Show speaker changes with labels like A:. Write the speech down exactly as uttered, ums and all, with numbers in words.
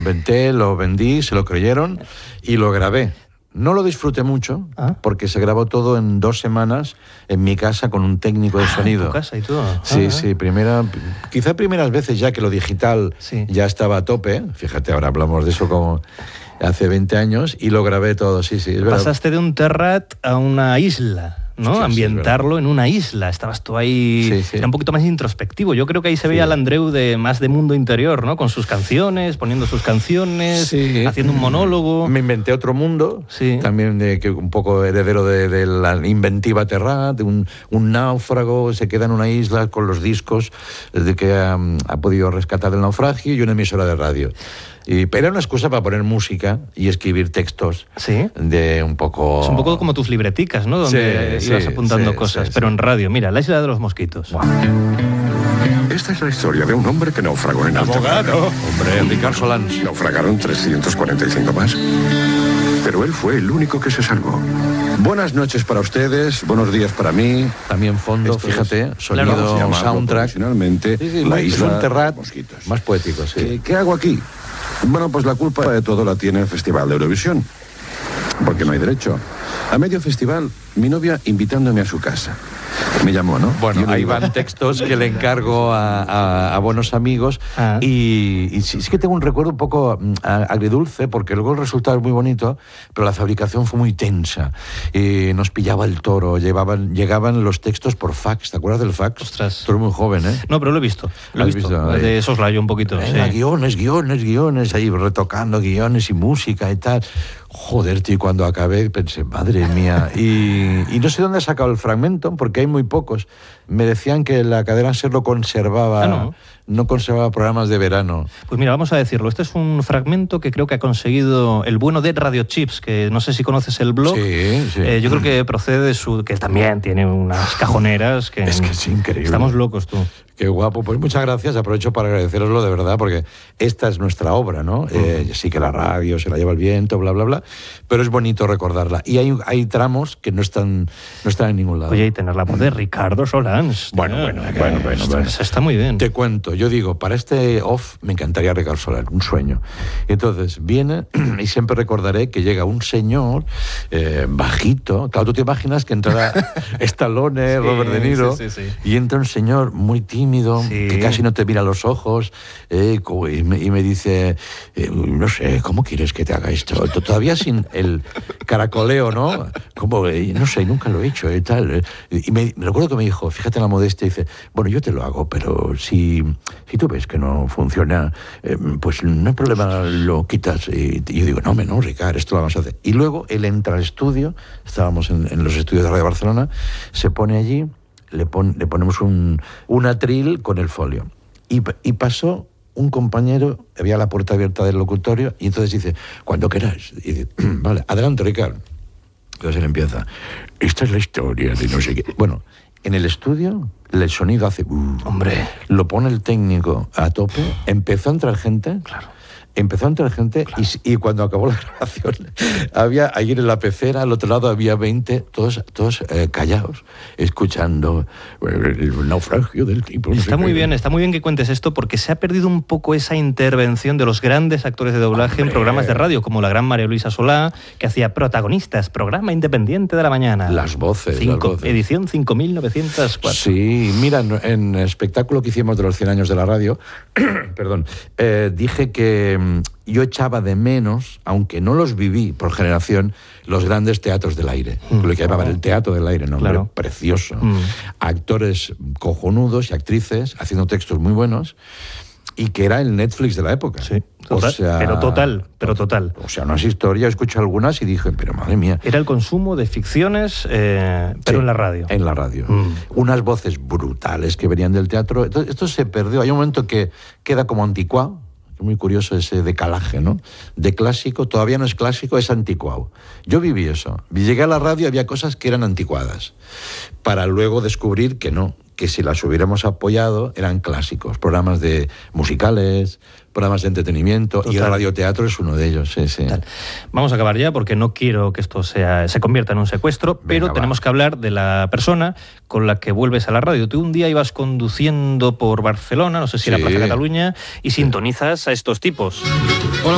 A: inventé, lo vendí, se lo creyeron y lo grabé. No lo disfruté mucho, ¿Ah? porque se grabó todo en dos semanas en mi casa con un técnico de
B: ah,
A: sonido.
B: ¿En tu casa y todo?
A: Sí,
B: ah,
A: sí, primera, quizá primeras veces ya que lo digital sí. ya estaba a tope. Fíjate, ahora hablamos de eso como hace veinte años y lo grabé todo, sí, sí. Es
B: Pasaste verdad. de un terrat a una isla. ¿no? Hostia, ambientarlo sí, en una isla. Estabas tú ahí, sí, sí. era un poquito más introspectivo. Yo creo que ahí se veía sí. al Andreu de más de mundo interior, ¿no? Con sus canciones, poniendo sus canciones, sí. haciendo un monólogo.
A: Me inventé otro mundo, sí. también de, que un poco heredero de, de la inventiva Terrat, de un, un náufrago, se queda en una isla con los discos de que ha, ha podido rescatar del naufragio y una emisora de radio. Y, pero era una excusa para poner música y escribir textos
B: ¿Sí?
A: de un poco...
B: Es un poco como tus libreticas, ¿no? Donde sí, ibas sí, apuntando sí, cosas, sí, pero sí. en radio. Mira, La isla de los mosquitos.
C: Wow. Esta es la historia de un hombre que naufragó en alta mar.
A: Abogado. Hombre, Ricard Solans.
C: Naufragaron trescientos cuarenta y cinco más. Pero él fue el único que se salvó. Buenas noches para ustedes, buenos días para mí.
A: También fondo, Esto fíjate, es, sonido, claro, soundtrack.
C: Finalmente,
A: sí, sí,
C: la isla
A: de los mosquitos. Más poético, sí.
C: ¿Qué, ¿Qué hago aquí? Bueno, pues la culpa de todo la tiene el Festival de Eurovisión. Porque no hay derecho. A medio festival, mi novia invitándome a su casa. Me llamó, ¿no?
A: Bueno, ahí van textos que le encargo a, a, a buenos amigos ah. y, y sí, sí que tengo un recuerdo un poco agridulce porque luego el resultado es muy bonito, pero la fabricación fue muy tensa. Y nos pillaba el toro, llevaban, llegaban los textos por fax. ¿Te acuerdas del fax?
B: Ostras.
A: Tú eres muy joven, ¿eh?
B: No, pero lo he visto. Lo he visto. visto de soslayo un poquito.
A: Venga,
B: sí.
A: Guiones, guiones, guiones, ahí retocando guiones y música y tal. Joder, tío, cuando acabé pensé, madre mía. Y, y no sé dónde he sacado el fragmento, porque hay muy pocos. Me decían que la cadena SER lo conservaba,
B: ah, ¿no?
A: no conservaba programas de verano.
B: Pues mira, vamos a decirlo. Este es un fragmento que creo que ha conseguido el bueno de Radio Chips, que no sé si conoces el blog.
A: Sí, sí.
B: Eh, yo creo que procede de su... que también tiene unas cajoneras que...
A: Es que es increíble.
B: Estamos locos, tú.
A: Qué guapo. Pues muchas gracias. Aprovecho para agradeceroslo de verdad, porque esta es nuestra obra, ¿no? Uh-huh. Eh, sí que la radio se la lleva el viento, bla, bla, bla, pero es bonito recordarla. Y hay, hay tramos que no están, no están en ningún lado.
B: Oye, y tener la voz de Ricardo Solans.
A: Bueno,
B: tío.
A: bueno, bueno, bueno, bueno.
B: Está, está muy bien.
A: Te cuento, yo digo, para este off me encantaría Ricardo Solans, un sueño. Y entonces viene, y siempre recordaré que llega un señor eh, bajito. Claro, tú te imaginas que entrara Stallone, sí, Robert De Niro, sí, sí, sí. y entra un señor muy tímido, sí. que casi no te mira a los ojos, eh, y, me, y me dice, eh, no sé, ¿cómo quieres que te haga esto? Todavía sin el caracoleo, ¿no? Como, eh, no sé, nunca lo he hecho y tal. Y me, me recuerdo que me dijo, fíjate en la modestia, dice, bueno, yo te lo hago, pero si, si tú ves que no funciona, eh, pues no hay problema, lo quitas. Y, y yo digo, no, no, Ricard, esto lo vamos a hacer. Y luego él entra al estudio, estábamos en, en los estudios de Radio Barcelona, se pone allí, le, pon, le ponemos un, un atril con el folio. Y, y pasó un compañero, había la puerta abierta del locutorio, y entonces dice, cuando queráis. Y dice, vale, adelante, Ricard. Entonces él empieza, esta es la historia de no sé qué. Bueno, en el estudio el sonido hace... Uh,
B: Hombre.
A: Lo pone el técnico a tope, empezó a entrar gente...
B: Claro.
A: Empezó a entrar gente claro. y, y cuando acabó la grabación había ayer en la pecera, al otro lado había veinte, todos, todos eh, callados, escuchando el naufragio del tipo.
B: Está muy bien, está muy bien que cuentes esto porque se ha perdido un poco esa intervención de los grandes actores de doblaje Hombre. en programas de radio, como la gran María Luisa Solá, que hacía Protagonistas, programa independiente de la mañana.
A: Las voces.
B: Cinco,
A: las voces.
B: Edición cinco mil novecientos cuatro.
A: Sí, mira, en, en el espectáculo que hicimos de los cien años de la radio, perdón, eh, dije que yo echaba de menos, aunque no los viví por generación, los grandes teatros del aire. Mm. Lo que llamaban el teatro del aire, ¿no?
B: Claro.
A: Precioso.
B: Mm.
A: Actores cojonudos y actrices haciendo textos muy buenos. Y que era el Netflix de la época.
B: Sí, total,
A: o sea,
B: pero total, pero total.
A: O sea, unas historias, escuché algunas y dije, pero madre mía.
B: Era el consumo de ficciones, eh, pero
A: sí,
B: en la radio.
A: En la radio.
B: Mm.
A: Unas voces brutales que venían del teatro. Entonces, esto se perdió. Hay un momento que queda como anticuado. Muy curioso ese decalaje, ¿no? De clásico, todavía no es clásico, es anticuado. Yo viví eso. Llegué a la radio y había cosas que eran anticuadas. Para luego descubrir que no, que si las hubiéramos apoyado eran clásicos. Programas de musicales, programas de entretenimiento. Total. Y el radioteatro es uno de ellos. Sí, sí.
B: Vamos a acabar ya porque no quiero que esto sea, se convierta en un secuestro, Venga, pero va. tenemos que hablar de la persona con la que vuelves a la radio. Tú un día ibas conduciendo por Barcelona, no sé si sí. era Plaza Cataluña, y sintonizas a estos tipos.
D: Hola.